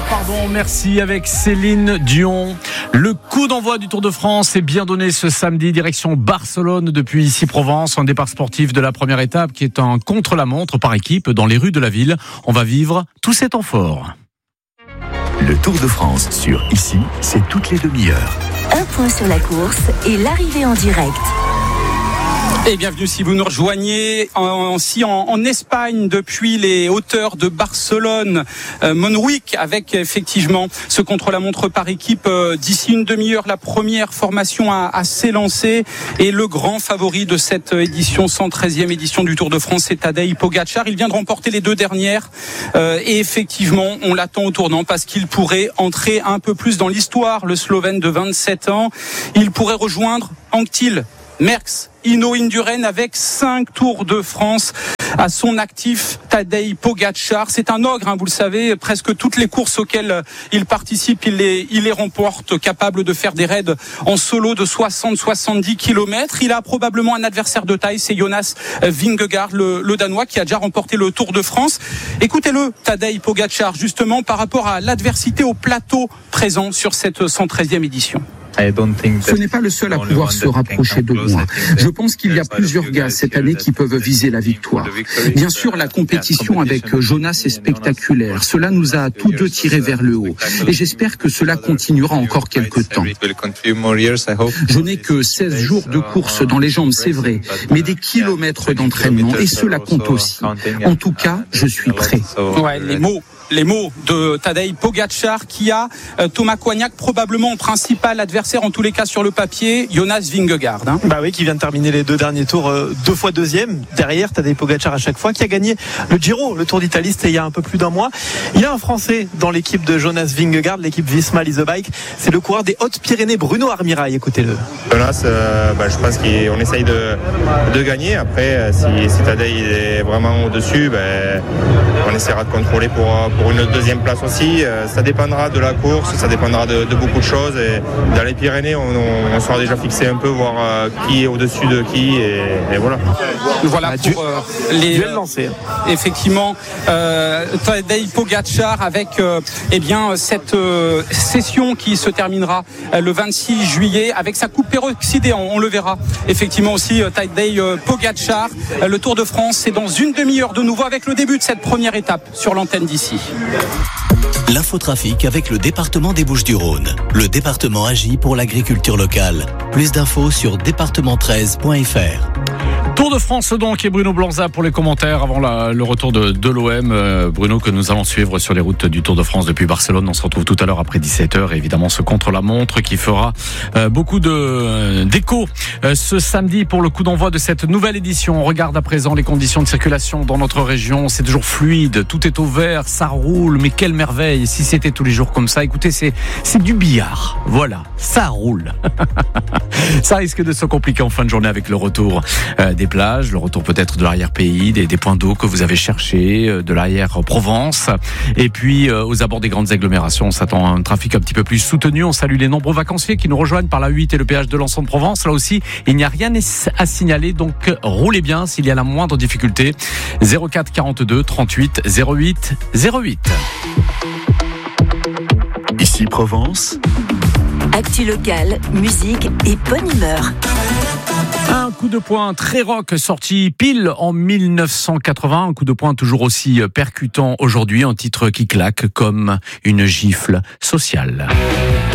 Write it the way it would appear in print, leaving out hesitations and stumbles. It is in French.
Merci avec Céline Dion. Le coup d'envoi du Tour de France est bien donné ce samedi, direction Barcelone depuis Issy-Provence, un départ sportif de la première étape qui est un contre-la-montre par équipe dans les rues de la ville. On va vivre tous ces temps forts. Le Tour de France sur Ici, c'est toutes les demi-heures. Un point sur la course et l'arrivée en direct. Et bienvenue si vous nous rejoignez en Espagne depuis les hauteurs de Barcelone, Montjuïc, avec effectivement ce contre-la-montre par équipe. D'ici une demi-heure, la première formation à s'élancer et le grand favori de cette édition, 113e édition du Tour de France, c'est Tadej Pogačar. Il vient de remporter les deux dernières et effectivement, on l'attend au tournant parce qu'il pourrait entrer un peu plus dans l'histoire, le Slovène de 27 ans. Il pourrait rejoindre Anquetil, Merckx, Hinault, Indurain avec 5 Tours de France à son actif. Tadej Pogačar, c'est un ogre, vous le savez, presque toutes les courses auxquelles il participe, il les remporte, capable de faire des raids en solo de 60-70 km. Il a probablement un adversaire de taille, c'est Jonas Vingegaard, le Danois, qui a déjà remporté le Tour de France. Écoutez-le, Tadej Pogačar, justement par rapport à l'adversité au plateau présent sur cette 113e édition. Ce n'est pas le seul à pouvoir se rapprocher de moi. Je pense qu'il y a plusieurs gars cette année qui peuvent viser la victoire. Bien sûr, la compétition avec Jonas est spectaculaire. Cela nous a tous deux tirés vers le haut. Et j'espère que cela continuera encore quelques temps. Je n'ai que 16 jours de course dans les jambes, c'est vrai, mais des kilomètres d'entraînement, et cela compte aussi. En tout cas, je suis prêt. Ouais, les mots de Tadej Pogačar qui a Thomas Coignac probablement en principal adversaire, en tous les cas sur le papier, Jonas Vingegaard. Bah oui, qui vient de terminer les deux derniers tours 2 fois deuxième derrière Tadej Pogačar à chaque fois, qui a gagné le Giro, le Tour d'Italie, c'était il y a un peu plus d'un mois. Il y a un Français dans l'équipe de Jonas Vingegaard, l'équipe Visma Lease Bike, c'est le coureur des Hautes-Pyrénées, Bruno Armirail. Écoutez-le. Jonas, je pense qu'on essaye de gagner. Après, si Tadej est vraiment au-dessus, on essaiera de contrôler pour une deuxième place aussi. Ça dépendra de la course, ça dépendra de beaucoup de choses. Et dans les Pyrénées, on sera déjà fixé un peu, voir qui est au-dessus de qui. Et voilà. Voilà pour les duels lancés. Effectivement, Tadej Pogačar avec cette session qui se terminera le 26 juillet avec sa coupe peroxydée. On le verra effectivement aussi, Tadej Pogačar. Le Tour de France, c'est dans une demi-heure de nouveau avec le début de cette première étape sur l'antenne d'Ici. L'infotrafic avec le département des Bouches-du-Rhône. Le département agit pour l'agriculture locale. Plus d'infos sur département13.fr. Tour de France donc, et Bruno Blanza pour les commentaires avant le retour de l'OM. Bruno, que nous allons suivre sur les routes du Tour de France depuis Barcelone. On se retrouve tout à l'heure après 17h. Évidemment, ce contre-la-montre qui fera beaucoup d'écho ce samedi pour le coup d'envoi de cette nouvelle édition. On regarde à présent les conditions de circulation dans notre région. C'est toujours fluide, tout est au vert, ça roule. Mais quelle merveille si c'était tous les jours comme ça. Écoutez, c'est du billard. Voilà, ça roule. Ça risque de se compliquer en fin de journée avec le retour des plages, le retour peut-être de l'arrière-pays, des points d'eau que vous avez cherchés, de l'arrière-Provence. Et puis, aux abords des grandes agglomérations, on s'attend à un trafic un petit peu plus soutenu. On salue les nombreux vacanciers qui nous rejoignent par la 8 et le péage de l'Anse de Provence. Là aussi, il n'y a rien à signaler, donc roulez bien s'il y a la moindre difficulté. 04 42 38 08 08. Ici Provence. Actu locale, musique et bonne humeur. Un coup de poing très rock sorti pile en 1980, un coup de poing toujours aussi percutant aujourd'hui, un titre qui claque comme une gifle sociale.